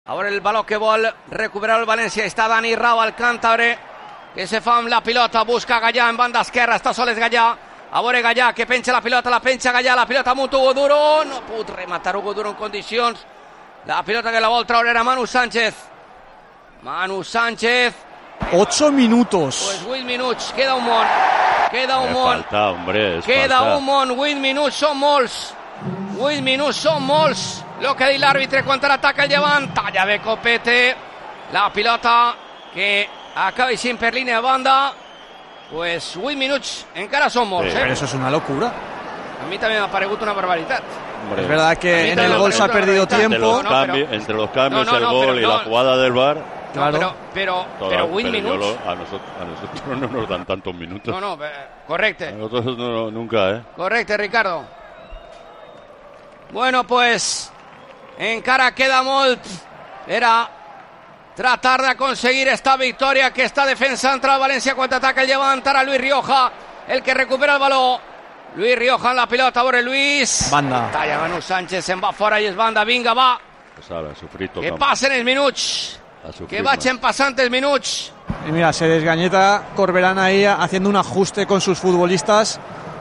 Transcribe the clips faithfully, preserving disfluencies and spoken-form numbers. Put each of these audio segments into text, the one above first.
Ara el baló que vol recuperar el València. Està Dani Rau, el càntabre, que se fa amb la pilota, busca Gallà en banda esquerra, està sols Gallà. A veure Gallà, que penja la pilota, la penja Gallà, la pilota amunt Hugo Duro, no pot rematar Hugo Duro en condicions. La pilota que la vol treure era Manu Sánchez. Manu Sánchez. Ocho minutos. Pues vuit minuts, queda un món. Queda un es món. Falta, hombre, es queda falta. un món, vuit minuts són molts. vuit minuts són molts. Lo que ha dit l'àrbitre quan l'ataca el Llevant. Talla bé Copete. La pilota que acaba eixint per línia de banda. Pues vuit minuts encara són molts, sí, eh? Pero eso es una locura. A mí también me ha parecido una barbaridad. Hombre, es verdad que en el gol se ha perdido tiempo. Entre los, no, cambios, pero, entre los cambios, no, no, el no, gol pero, y no, la jugada del V A R. Claro. No, pero, pero, pero vuit minuts. Lo, a, nosotros, a nosotros no nos dan tantos minutos. No, no, correcte. A nosotros no, nunca, ¿eh? Correcte, Ricardo. Bueno, pues encara queda molt. Era tratar d'aconseguir esta victòria que està defensa contra el València quan ataca el Llevant. Ara Luis Rioja, el que recupera el baló. Luis Rioja en la pilota, a veure Luis. Banda. Talla Manu Sánchez, se'n va fora i és banda. Vinga, va. Pues ara, sofrit tot. Que passen els minuts. Que vagin passant els minuts. Y mira, se desgañeta Corberán ahí haciendo un ajuste con sus futbolistas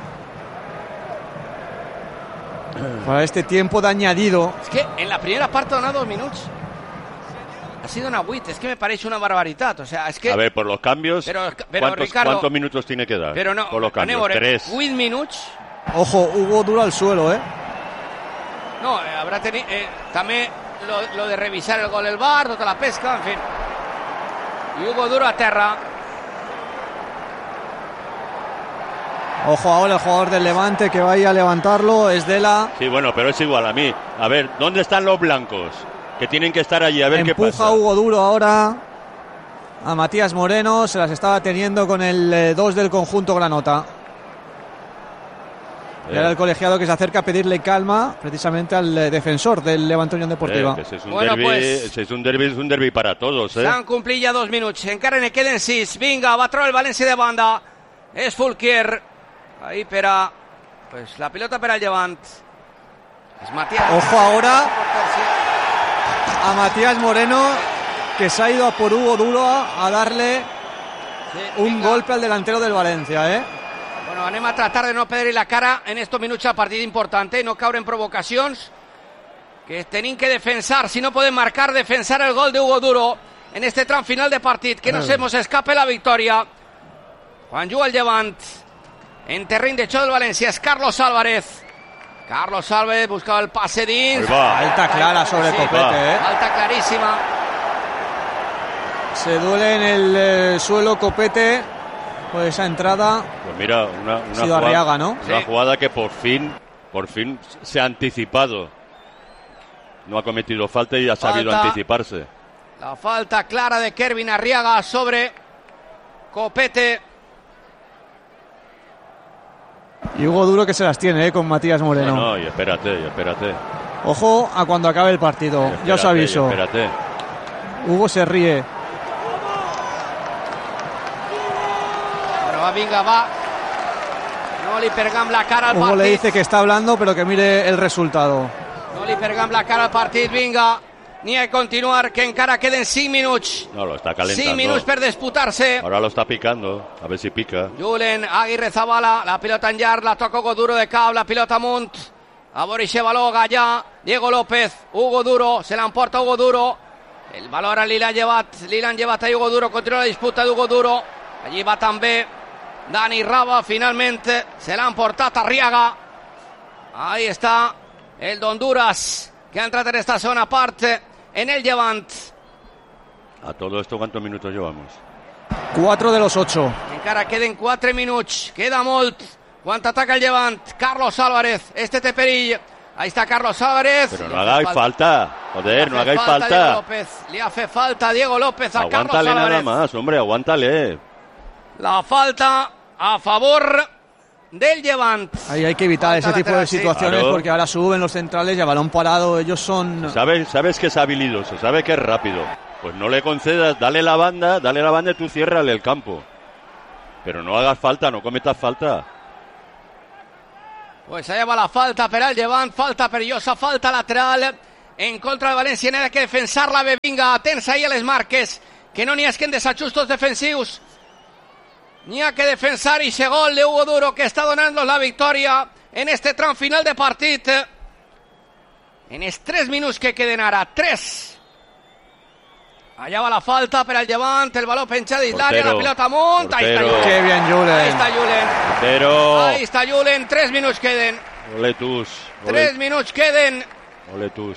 para este tiempo de añadido. Es que en la primera parte dona dos minutos. Ha sido una huit, es que me parece una barbaridad. O sea, es que. A ver, por los cambios, pero, pero, ¿cuántos, Ricardo, ¿cuántos minutos tiene que dar? Pero no, por los cambios, Nébore, tres. huit minutos. Ojo, Hugo Duro al suelo, ¿eh? No, eh, habrá tenido. Eh, también lo, lo de revisar el gol del V A R, toda la pesca, en fin. Y Hugo Duro a terra. Ojo ahora el jugador del Levante que vaya a levantarlo, es de la... Sí, bueno, pero es igual a mí. A ver, ¿dónde están los blancos? Que tienen que estar allí, a ver qué pasa. Empuja Hugo Duro ahora a Matías Moreno, se las estaba teniendo con el dos del conjunto granota. Y ahora el colegiado que se acerca a pedirle calma precisamente al eh, defensor del Levante Unión Deportiva. Eh, ese es un bueno, derbi, pues, ese es un derbi, es un derbi para todos, eh. S'han complit ja dos minuts, encara ne queden sis. Vinga, va treure el València de banda. És Fulquier. Ahí per a... Pues la pilota per al Llevant. És Matías. Ojo ahora a Matías Moreno, que se ha ido a por Hugo Duro a darle sí, un golpe al delantero del Valencia, ¿eh? Bueno, anem a tratar de no perdre la cara en estos minuts al partit important, eh? No caure en provocacions, que tenim que defensar, si no podem marcar, defensar el gol de Hugo Duro en este tram final de partit, que no se nos escape la victòria. Quan juga el Llevant en terreny de xoc del València és Carlos Álvarez. Carlos Álvarez buscaba el pase dins. Falta clara sobre sí, Copete, ¿eh? Falta clarísima. Se duele en el eh, suelo Copete por esa entrada. Pues mira, una, una, ha sido jugada, Arriaga, ¿no? una Sí. jugada que por fin, por fin se ha anticipado. No ha cometido falta y ha sabido Falta. anticiparse. La falta clara de Kervin Arriaga sobre Copete. Y Hugo Duro que se las tiene, ¿eh? Con Matías Moreno. No, no, y espérate, y espérate. Ojo a cuando acabe el partido. Espérate, ya os aviso. Espérate. Hugo se ríe. Bueno, va, vinga, va. No li pergam la cara al Hugo partit. le dice que está hablando, pero que mire el resultado. No li pergam la cara al partit, vinga. Ni a continuar, que encara queden cinc minuts. No, lo está calentando. cinc minuts per disputar-se. Ahora lo está picando, a ver si pica. Julen Aguirre Zabala, la pilota en llarg, la toca Hugo Duro de cap, la pilota amunt. A veure si baló, Gallà, Diego López, Hugo Duro, se l'emporta Hugo Duro. El valor a Lila llevat, Lila han llevat a Hugo Duro, continua la disputa d'Hugo Duro. Allí va també Dani Rava, finalment se l'ha emportat Arriaga. Ahí està el d'Honduras, que ha entrat en esta zona part en el Llevant. A todo esto, ¿cuántos minutos llevamos? Cuatro de los ocho. Encara queden quatre minuts, queda molt. Quan ataca el Llevant, Carlos Álvarez, este té perill. Ahí está Carlos Álvarez. Pero no hagáis falta, joder, no hagáis falta. Diego López. Le hace falta Diego López a Aguántale Carlos Álvarez. nada más, hombre, aguántale. La falta a favor del Llevant. Ahí hay que evitar Falta ese tipo lateral, de sí. situaciones, Claro. porque ahora suben los centrales y a balón parado ellos son... Sabes, sabes que es habilidoso, sabes que es rápido. Pues no le concedas, dale la banda, dale la banda y tú ciérrale el campo. Pero no hagas falta, no cometas falta. Pues allà va la falta per al Llevant, falta perillosa, falta lateral en contra del Valencia, n'ha que defensar la Vinga, atents ahí a les marques, que no n'hi ha que en desajustos defensius, n'hi ha que defensar, i gol de Hugo Duro que està donant-los la victòria en este tram final de partit, en els tres minuts que queden ara, tres. Allá va la falta per al Llevant, el baló penjat dins l'àrea, la pilota amunt, ahí està Julen. Qué bien Julen. Ahí està Julen. Pero... Ahí està Julen, tres minuts queden. Ole tus. Ole... Tres minuts queden. Ole tus.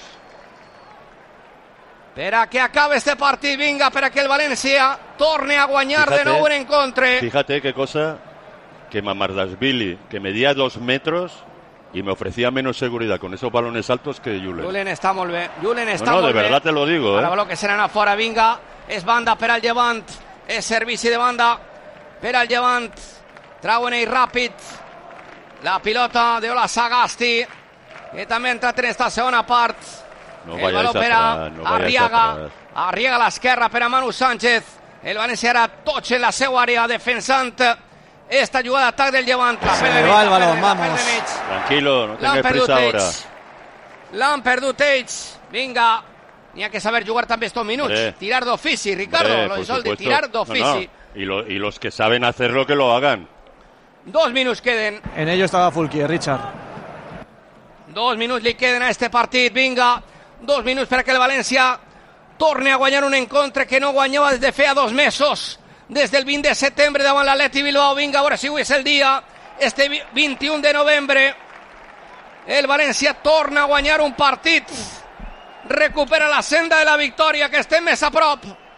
Per a que acabe este partit, vinga, per a que el València torne a guanyar Fíjate, de nou en encontre. Fíjate qué cosa, que Mamardashvili, que medía dos metros y me ofrecía menos seguridad con esos balones altos que Julen. Julen està molt bé. Julen està no, no, molt de bé. verdad te lo digo, Ara eh. baló que se n'anà fora, vinga. És banda per al Llevant. És servici de banda per al Llevant. Trauen ell ràpid. La pilota de Ola Sagasti, que també ha entrat en esta segona part. No el baló per a no Arriaga. Arriaga a l'esquerra per a Manu Sánchez. El València ara tots en la seva àrea defensant esta jugada d'atac del Llevant. La Se le va el balón, vamos. Tranquilo, no tengas prisa ahora. L'han perdut ells. Vinga, n'hi ha que saber jugar també estos minuts. Hombre. Tirar d'ofici, Ricardo. Hombre, Lo por hizo el de supuesto. tirar d'ofici. No, no. Y, lo, y los que saben hacerlo, que lo hagan. Dos minuts queden. En ello estaba Fulquier, Richard. Dos minuts li queden a este partit, vinga. Dos minuts perquè el València torni a guanyar un encontre que no guanyava des de feia dos mesos. Des del vint de setembre davant l'Atleti Bilbao. Vinga, a veure si avui és el dia. Este vint-i-un de novembre. El València torna a guanyar un partit. Recupera la senda de la victòria, que estem més a prop.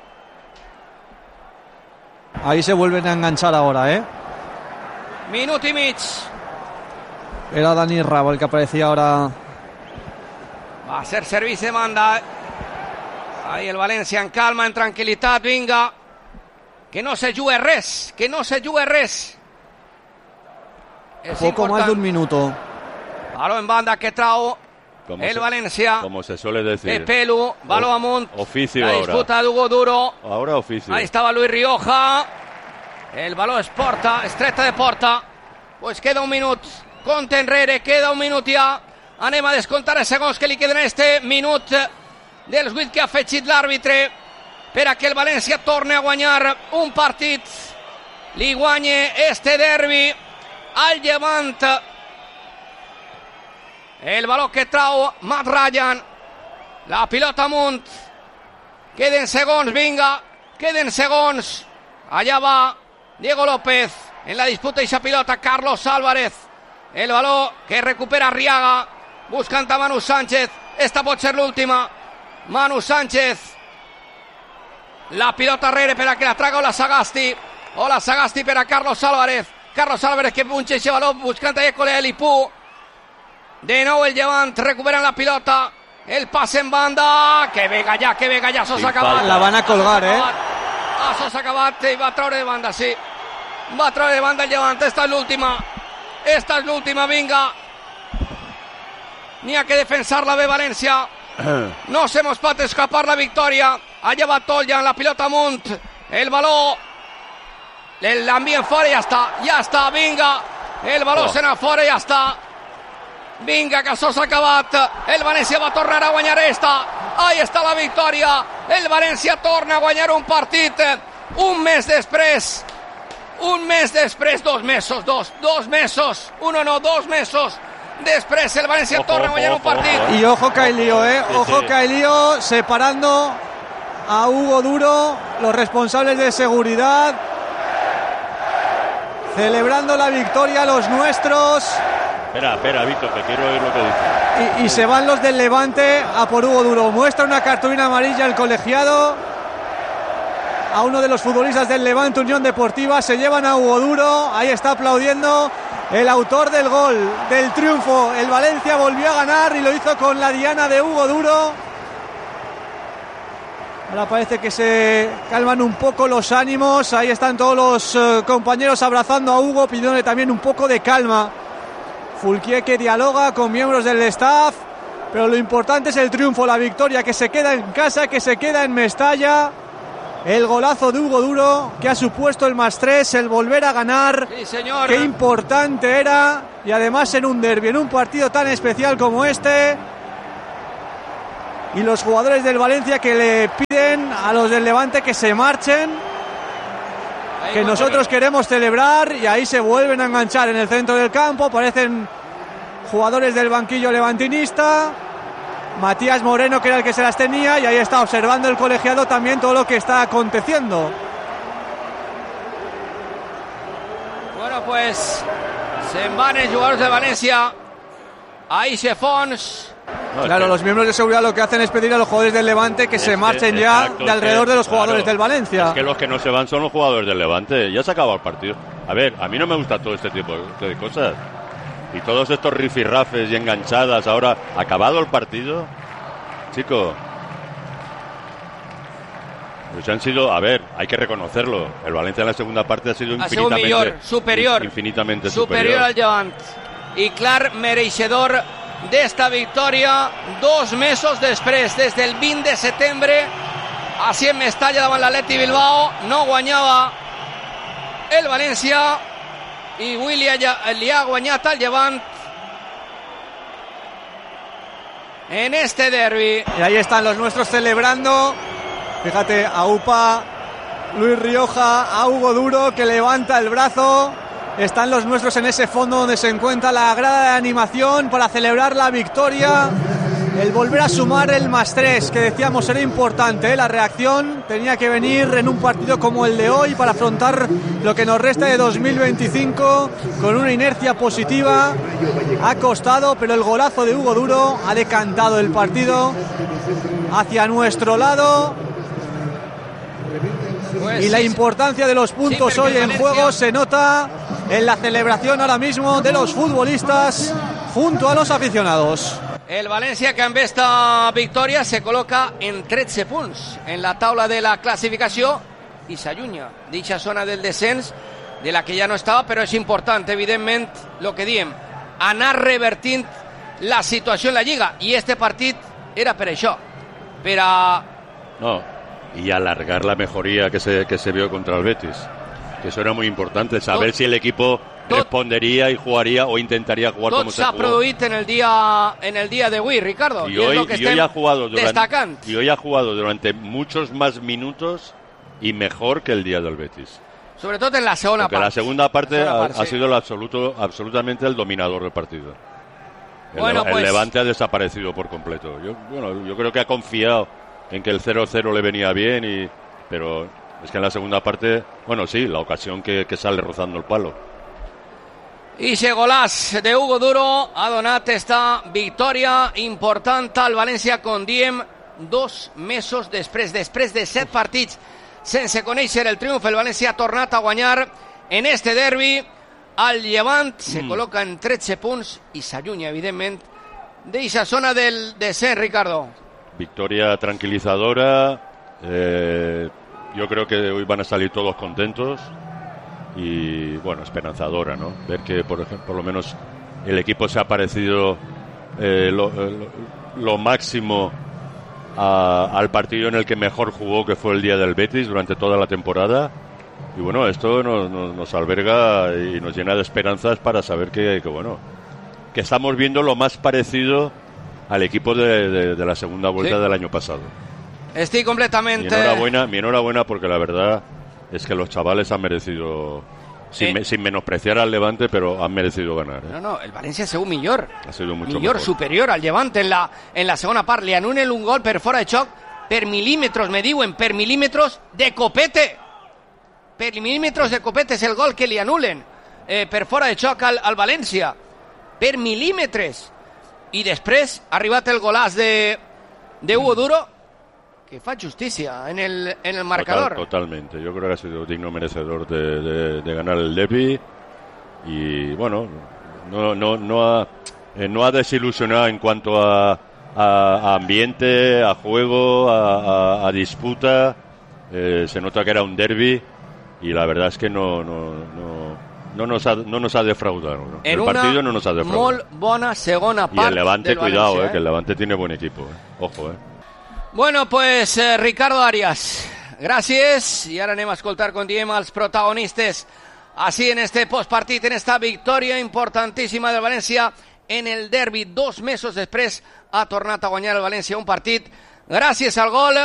Ahí se vuelven a enganchar ahora, ¿eh? Minut i mig. Era Dani Rabo el que aparecía ahora. Va a ser servici de banda. Ahí el València en calma, en tranquil·litat, vinga. Que no se jugue res, que no se jugue res. Es Poco important. más de un minuto. Baló en banda que trau Como el se, València. Como se suele decir. De Pelu, baló O- amunt. Oficio La ahora. disputa de Hugo Duro. Ahora oficio. Ahí estaba Luis Rioja. El baló es porta, estreta de porta. Pues queda un minut. Compte enrere, queda un minut ja. Anem a descomptar els segons que li queden en este minut dels vuit que ha afegit l'àrbitre per a que el València torni a guanyar un partit. Li guanye este derbi al Llevant. El baló que trau Matt Ryan. La pilota amunt. Queden segons, vinga. Queden segons. Allà va Diego López. En la disputa esa pilota Carlos Álvarez. El baló que recupera Arriaga. Buscant a Manu Sánchez. Esta pot ser l'última. Manu Sánchez. La pilota rere per a que la traga Ola Sagasti. Ola Sagasti per a Carlos Álvarez. Carlos Álvarez que punxa ese baló buscant a Ecole Elipú. De nou el Llevant, recuperen la pilota. El pase en banda. Que bé Gallà, que bé Gallà, això s'ha acabat. La van a colgar, eh? Això s'ha acabat i va treure de banda, sí. Va treure de banda el Llevant, esta és l'última. Esta és l'última, vinga. N'hi ha que defensar-la bé València. No se mos pot escapar la victòria. Allà va Toljan, la pilota amunt. El baló l'envien fora i ja està. Ja està, vinga. El baló Oh. se n'ha fora i ja està. Vinga, que això s'ha acabat. El València va tornar a guanyar esta. Ahí està la victòria. El València torna a guanyar un partit. Un mes després. Un mes després, dos mesos, dos, dos mesos. Uno no, dos mesos. Després el València Ojo, torna a guanyar ojo, un partit. ojo. Y ojo que hay lío, ¿eh? Sí, Ojo sí. que hay lío separando a Hugo Duro, los responsables de seguridad. Celebrando la victoria los nuestros. Espera, espera, Víctor, que quiero oír lo que dice. Y, y se van los del Levante a por Hugo Duro. Muestra una cartulina amarilla el colegiado a uno de los futbolistas del Levante Unión Deportiva. Se llevan a Hugo Duro. Ahí está aplaudiendo el autor del gol, del triunfo. El Valencia volvió a ganar y lo hizo con la diana de Hugo Duro. Ahora parece que se calman un poco los ánimos. Ahí están todos los eh, compañeros abrazando a Hugo, pidiéndole también un poco de calma. Fulquier que dialoga con miembros del staff, pero lo importante es el triunfo, la victoria, que se queda en casa, que se queda en Mestalla. El golazo de Hugo Duro, que ha supuesto el más tres, el volver a ganar. Sí, señor. Qué importante era, y además en un derbi, en un partido tan especial como este. y los jugadores del Valencia que le piden a los del Levante que se marchen, que nosotros queremos celebrar, y ahí se vuelven a enganchar en el centro del campo. Aparecen jugadores del banquillo levantinista, Matías Moreno, que era el que se las tenía, y ahí está observando el colegiado también todo lo que está aconteciendo. Bueno, pues se van los jugadores de Valencia. Ahí se Fons. No, claro, que... los miembros de seguridad lo que hacen es pedir a los jugadores del Levante que es se marchen que, ya exacto, de alrededor que, de los jugadores claro, del Valencia. Es que los que no se van son los jugadores del Levante. Ya se acabó el partido. A ver, a mí no me gusta todo este tipo de cosas. Y todos estos rifirrafes y enganchadas. Ahora, acabado el partido, chico. Pues han sido, a ver, hay que reconocerlo. El Valencia en la segunda parte ha sido ha sido infinitamente millor, superior, infinitamente superior, superior al Llevant. Y clar mereixedor d'esta victòria dos mesos després, des del vint de setembre, així en Mestalla davant l'Atleti Bilbao. No guanyava el València i avui li ha, li ha guanyat el Llevant en este derbi. Y ahí están los nuestros celebrando. Fíjate, a Upa, Luis Rioja, a Hugo Duro, que levanta el brazo. Están los nuestros en ese fondo donde se encuentra la grada de animación para celebrar la victoria. El volver a sumar el más tres, que decíamos era importante, ¿eh? La reacción tenía que venir en un partido como el de hoy para afrontar lo que nos resta de dos mil veinticinco con una inercia positiva. Ha costado, pero el golazo de Hugo Duro ha decantado el partido hacia nuestro lado. Pues y la sí, importancia de los puntos sí, hoy en Valencia... juego se nota en la celebración ahora mismo de los futbolistas junto a los aficionados. El València, que amb esta victòria se col·loca en tretze punts en la taula de la classificació i s'allunya d'eixa zona del descens de la que ja no estava, però és important, evidentment, el que diem, anar revertint la situació en la Lliga, i este partit era per això, per a... No, y alargar la mejoría que se, que se vio contra el Betis, que eso era muy importante, saber tot, si el equipo tot, respondería y jugaría o intentaría jugar tot como se s'ha jugó. produït en el dia en el dia d'avui, Ricardo, y, i hoy, és el que y hoy ha jugado durante, destacant. y hoy ha jugado durante muchos más minutos y mejor que el día del Betis. Sobretot en la segona Porque part. la segunda parte segona ha, part, ha sí. sido el absoluto, absolutamente el dominador del partido. El, Bueno, el pues... Levante ha desaparecido por completo. Yo, bueno, yo creo que ha confiado en que el cero cero le venía bien, y pero es que en la segunda parte, bueno, sí, la ocasión que, que sale rozando el palo. I se golàs de Hugo Duro ha donat esta victòria important al València, com diem, dos mesos després. Després de set partits sense conèixer el triomf, el València ha tornat a guanyar en este derbi. El Llevant se mm. col·loca en tretze punts i s'allunya, evidentment, d'eixa zona del descens, Ricardo. Victoria tranquilizadora. Eh, yo creo que hoy van a salir todos contentos. Y bueno, esperanzadora, ¿no? Ver que por ejemplo, por lo menos el equipo se ha parecido eh, lo, lo, lo máximo a, al partido en el que mejor jugó, que fue el día del Betis durante toda la temporada. Y bueno, esto nos, nos, nos alberga y nos llena de esperanzas para saber que, que bueno, que estamos viendo lo más parecido al equipo de, de, de la segunda vuelta, sí, del año pasado. Estoy completamente... Mi enhorabuena, mi enhorabuena porque la verdad es que los chavales han merecido, sin, eh, me, sin menospreciar al Levante, pero han merecido ganar. ¿eh? No, no, el València ha sigut millor. Ha sido mucho millor, mejor. superior al Levante en la, en la segona part. Li anulen un gol per fora de xoc, per milímetros, me diuen, per milímetros de copete. Per milímetros de copete és el gol que li anulen eh, per fora de xoc al, al València. Per milímetres. I després ha arribat el golàs de, de Hugo Duro, que fa justícia en el, en el marcador. Total, totalmente. Yo creo que ha sido digno merecedor de, de, de ganar el derbi. Y bueno, no, no, no, ha, eh, no ha desilusionado en cuanto a, a, a ambiente, a juego, a, a, a disputa. Eh, se nota que era un derbi y la verdad es que no, no, no, no, nos, ha, no nos ha defraudado. ¿no? El partido no nos ha defraudado. Molt bona segona part. Y el Levante, cuidado, València, eh, que el Levante tiene buen equipo. Eh. Ojo, eh. Bueno, pues eh, Ricardo Arias, gràcies. I ara anem a escoltar, com diem, els protagonistes així en este postpartit, en esta victòria importantíssima del València en el derbi, dos mesos després ha tornat a guanyar el València un partit gràcies al gol,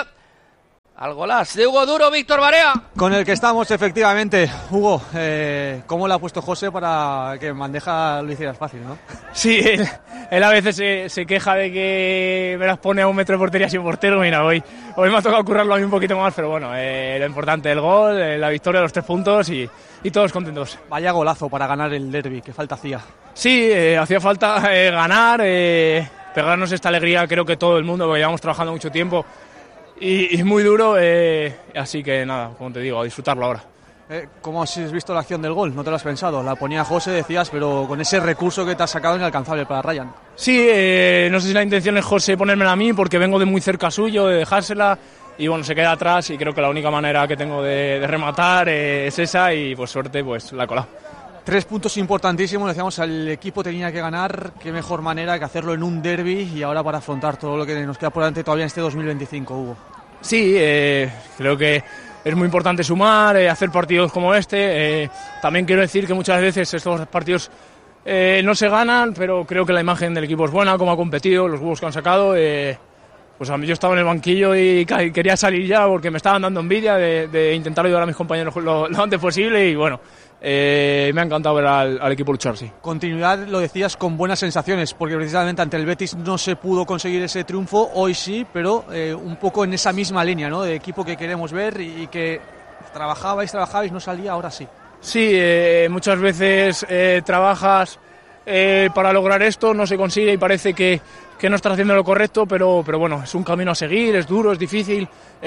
al golaç de Hugo Duro. Víctor Barea. Con el que estamos, efectivamente. Hugo, eh, ¿cómo le ha puesto José para que en bandeja lo hicieras fácil, no? Sí, él, él a veces se, se queja de que me las pone a un metro de portería sin portero. Mira, hoy, hoy me ha tocado currarlo a mí un poquito más, pero bueno, eh, lo importante, el gol, eh, la victoria, los tres puntos y, y todos contentos. Vaya golazo para ganar el derbi, qué falta hacía. Sí, eh, hacía falta eh, ganar, eh, pegarnos esta alegría, creo que todo el mundo, porque llevamos trabajando mucho tiempo. Y, y muy duro, eh, así que nada, como te digo, a disfrutarlo ahora. Eh, ¿Cómo has visto la acción del gol? ¿No te lo has pensado? La ponía José, decías, pero con ese recurso que te has sacado inalcanzable para Ryan. Sí, eh, no sé si la intención es José ponérmela a mí, porque vengo de muy cerca suyo, de dejársela, y bueno, se queda atrás y creo que la única manera que tengo de, de rematar eh, es esa y pues suerte, pues la he colado. Tres puntos importantísimos, decíamos, el equipo tenía que ganar, qué mejor manera que hacerlo en un derbi y ahora para afrontar todo lo que nos queda por delante todavía en este dos mil veinticinco, Hugo. Sí, eh, creo que es muy importante sumar, eh, hacer partidos como este, eh, también quiero decir que muchas veces estos partidos eh, no se ganan, pero creo que la imagen del equipo es buena, cómo ha competido, los huevos que han sacado, eh, pues a mí yo estaba en el banquillo y quería salir ya porque me estaban dando envidia de, de intentar ayudar a mis compañeros lo, lo antes posible y bueno, eh, me ha encantado ver al, al equipo luchar, sí. Continuidad, lo decías, con buenas sensaciones, porque precisamente ante el Betis no se pudo conseguir ese triunfo, hoy sí, pero eh, un poco en esa misma línea, ¿no?, de equipo que queremos ver y, y que trabajabais, trabajabais, no salía, ahora sí. Sí, eh, muchas veces eh, trabajas eh, para lograr esto, no se consigue y parece que, que no estás haciendo lo correcto, pero, pero bueno, es un camino a seguir, es duro, es difícil,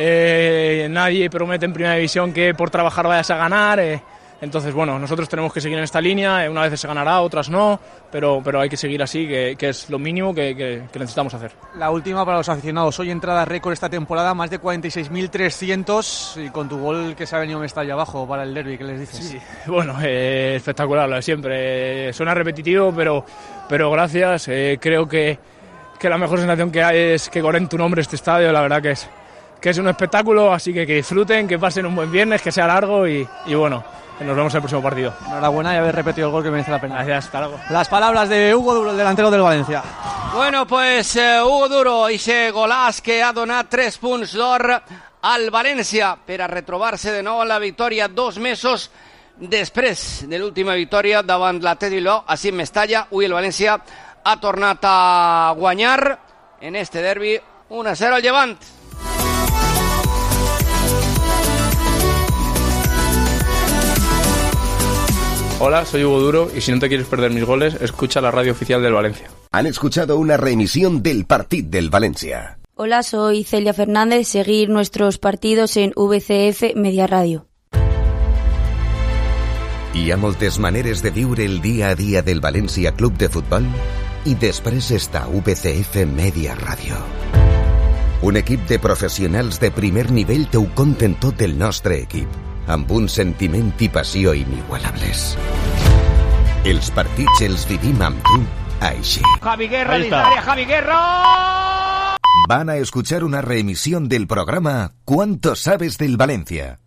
eh, nadie promete en primera división que por trabajar vayas a ganar, eh, entonces bueno, nosotros tenemos que seguir en esta línea, una vez se ganará, otras no, pero, pero hay que seguir así, que, que es lo mínimo que, que, que necesitamos hacer. La última para los aficionados, hoy entrada récord esta temporada, más de cuarenta y seis mil trescientos y con tu gol que se ha venido un estadio abajo para el derbi, ¿qué les dices? Sí, bueno, eh, espectacular, lo de siempre, eh, suena repetitivo, pero, pero gracias, eh, creo que, que la mejor sensación que hay es que corren tu nombre este estadio, la verdad que es, que es un espectáculo, así que que disfruten, que pasen un buen viernes, que sea largo y, y bueno, nos vemos en el próximo partido. Enhorabuena y haber repetido el gol que merece la pena. Gracias, hasta luego. Las palabras de Hugo Duro, el delantero del Valencia. Bueno, pues eh, Hugo Duro i ese golaç que ha donat tres punts d'or al València per a retrobar-se de nou en la victòria dos mesos després de l'última victòria davant l'Athletic Bilbao, així en Mestalla. Avui el València ha tornat a guanyar en este derbi uno a cero al Llevant. Hola, soy Hugo Duro y si no te quieres perder mis goles, escucha la radio oficial del Valencia. Han escuchado una reemisión del Partit del Valencia. Hola, soy Celia Fernández. Seguir nuestros partidos en V C F Media Radio. Hi ha moltes maneres de viure el dia a dia del València Club de Futbol i després està V C F Media Radio. Un equip de professionals de primer nivell t'ho conten tot el nostre equip, amb un sentiment i passió inigualables. Els partits els vivim amb tu, així. Javi Guerra, distaria, Javi Guerra. Van a escuchar una reemisión del programa ¿Cuánto sabes del Valencia?